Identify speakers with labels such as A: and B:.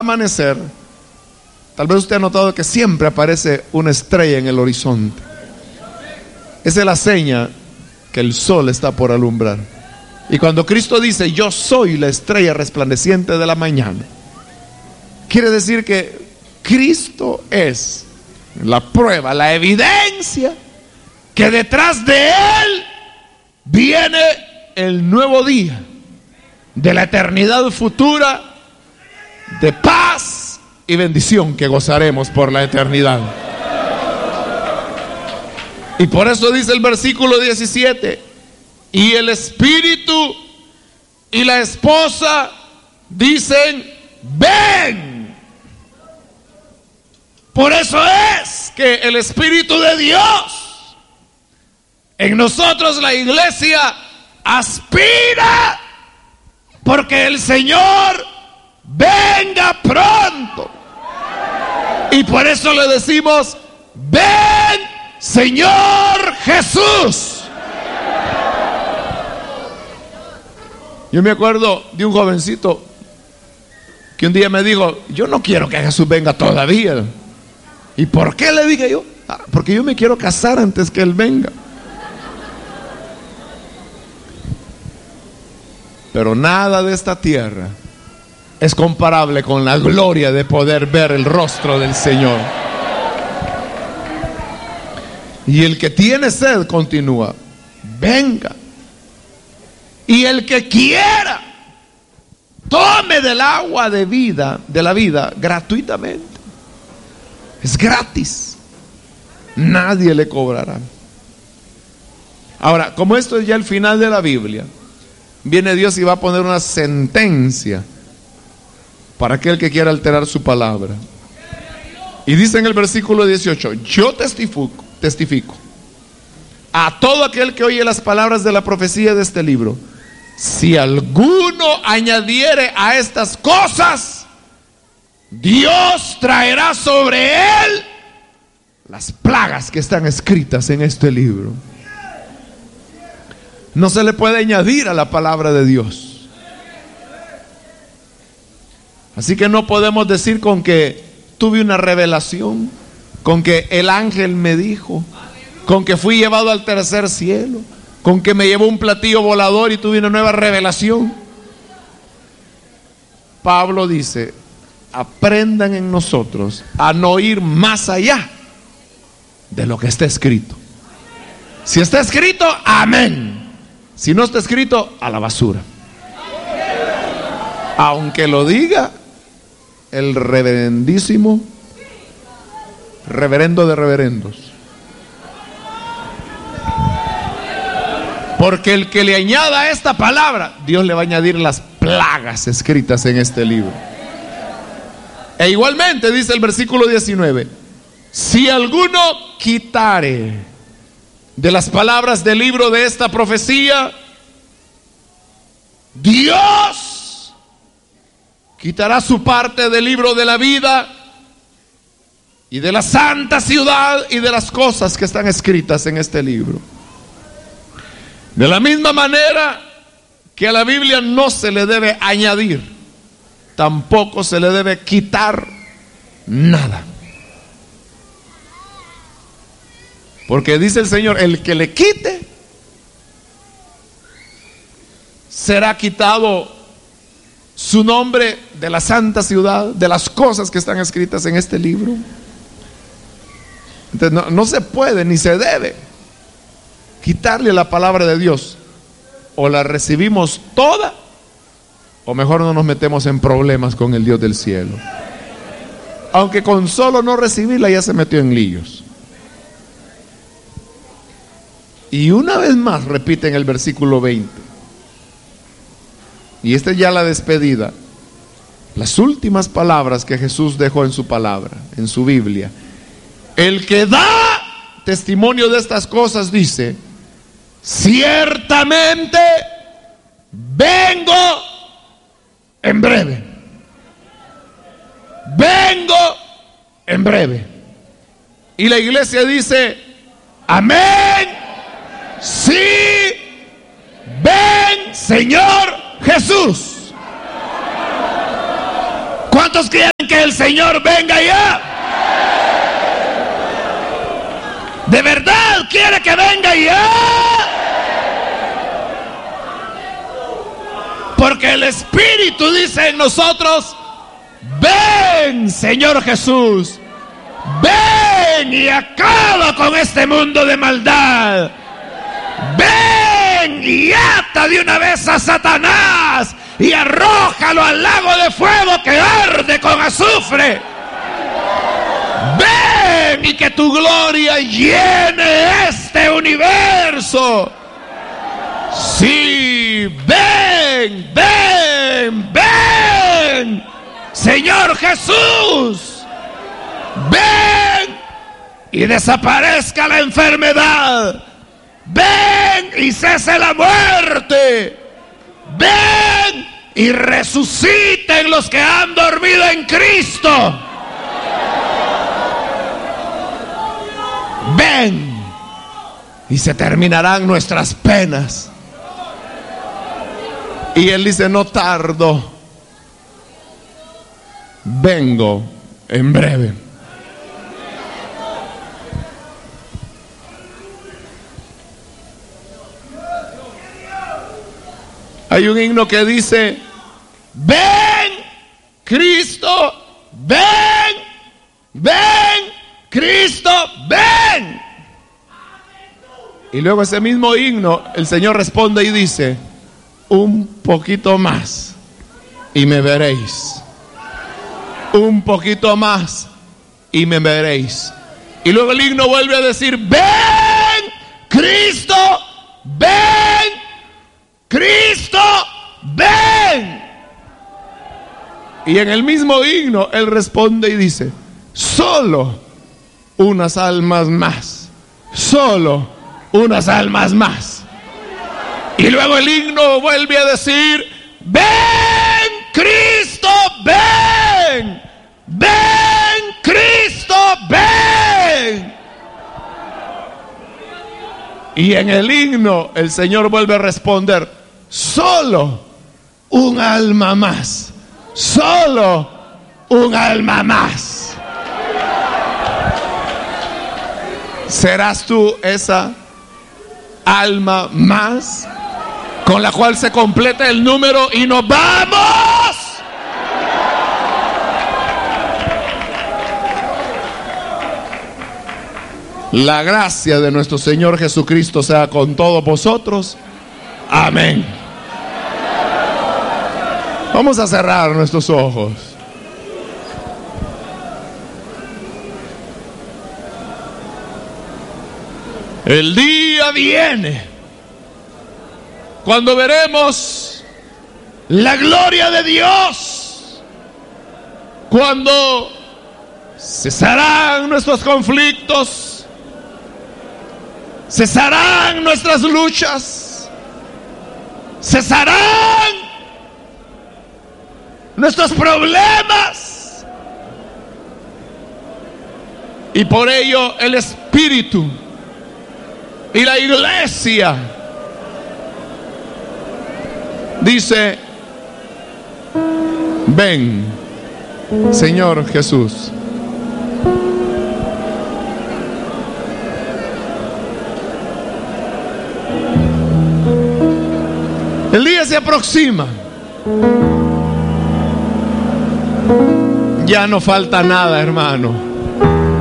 A: amanecer, tal vez usted ha notado que siempre aparece una estrella en el horizonte. Esa es la seña que el sol está por alumbrar. Y cuando Cristo dice: yo soy la estrella resplandeciente de la mañana, quiere decir que Cristo es la prueba, la evidencia que detrás de Él viene el nuevo día de la eternidad futura, de paz y bendición que gozaremos por la eternidad. Y por eso dice el versículo 17: y el espíritu y la esposa dicen: ven. Por eso es que el Espíritu de Dios en nosotros, la iglesia, aspira porque el Señor venga pronto. Y por eso le decimos: ven, Señor Jesús. Yo me acuerdo de un jovencito que un día me dijo: yo no quiero que Jesús venga todavía. ¿Y por qué? Le dije yo: porque yo me quiero casar antes que Él venga. Pero nada de esta tierra es comparable con la gloria de poder ver el rostro del Señor. Y el que tiene sed, continúa, venga. Y el que quiera, tome del agua de vida, de la vida, gratuitamente. Es gratis. Nadie le cobrará. Ahora, como esto es ya el final de la Biblia, viene Dios y va a poner una sentencia para aquel que quiera alterar su palabra. Y dice en el versículo 18: yo testifico a todo aquel que oye las palabras de la profecía de este libro, si alguno añadiere a estas cosas, Dios traerá sobre él las plagas que están escritas en este libro. No se le puede añadir a la palabra de Dios. Así que no podemos decir con que tuve una revelación, con que el ángel me dijo, con que fui llevado al tercer cielo, con que me llevó un platillo volador y tuve una nueva revelación. Pablo dice: aprendan en nosotros a no ir más allá de lo que está escrito. Si está escrito, amén. Si no está escrito, a la basura. Aunque lo diga el reverendísimo reverendo de reverendos. Porque el que le añada a esta palabra, Dios le va a añadir las plagas escritas en este libro. E igualmente dice el versículo 19: si alguno quitare de las palabras del libro de esta profecía, Dios quitará su parte del libro de la vida y de la santa ciudad y de las cosas que están escritas en este libro. De la misma manera que a la Biblia no se le debe añadir, tampoco se le debe quitar nada. Porque dice el Señor: el que le quite, será quitado su nombre de la santa ciudad, de las cosas que están escritas en este libro. Entonces no se puede ni se debe quitarle la palabra de Dios. O la recibimos toda, o mejor no nos metemos en problemas con el Dios del cielo. Aunque con solo no recibirla ya se metió en líos. Y una vez más repite en el versículo 20, y esta es ya la despedida, las últimas palabras que Jesús dejó en su palabra, en su Biblia: el que da testimonio de estas cosas dice: ciertamente vengo en breve. Vengo en breve. Y la iglesia dice: amén. Sí, ven, Señor Jesús. ¿Cuántos quieren que el Señor venga ya? ¿De verdad quiere que venga ya? Porque el Espíritu dice en nosotros: ven, Señor Jesús, ven y acaba con este mundo de maldad. Ven y ata de una vez a Satanás y arrójalo al lago de fuego que arde con azufre. Ven y que tu gloria llene este universo. Sí, ven, ven, ven, Señor Jesús, ven y desaparezca la enfermedad, ven y cese la muerte, ven y resuciten los que han dormido en Cristo, ven y se terminarán nuestras penas. Y Él dice: no tardo, vengo en breve. Hay un himno que dice: ven, Cristo, ven, ven, Cristo, ven. Y luego ese mismo himno, el Señor responde y dice: un poquito más y me veréis. Un poquito más y me veréis. Y luego el himno vuelve a decir: ven, Cristo, ven, Cristo, ven. Y en el mismo himno Él responde y dice: solo unas almas más, solo unas almas más. Y luego el himno vuelve a decir: ven, Cristo, ven, ven, Cristo, ven. Y en el himno el Señor vuelve a responder: solo un alma más, solo un alma más. ¿Serás tú esa alma más con la cual se completa el número y nos vamos? La gracia de nuestro Señor Jesucristo sea con todos vosotros. Amén. Vamos a cerrar nuestros ojos. El día viene cuando veremos la gloria de Dios, cuando cesarán nuestros conflictos, cesarán nuestras luchas, cesarán nuestros problemas, y por ello el Espíritu y la iglesia dice: ven, Señor Jesús. El día se aproxima. Ya no falta nada, hermano.